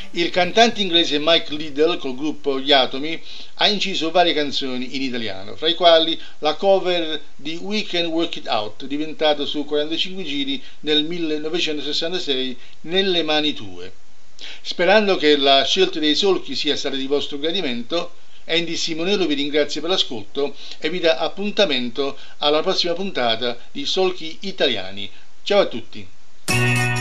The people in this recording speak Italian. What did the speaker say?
Il cantante inglese Mike Liddell col gruppo Gli Atomi ha inciso varie canzoni in italiano, fra i quali la cover di We Can Work It Out, diventato su 45 giri nel 1966 Nelle mani tue. Sperando che la scelta dei solchi sia stata di vostro gradimento, Andy Simonello vi ringrazia per l'ascolto e vi dà appuntamento alla prossima puntata di Solchi Italiani. Ciao a tutti!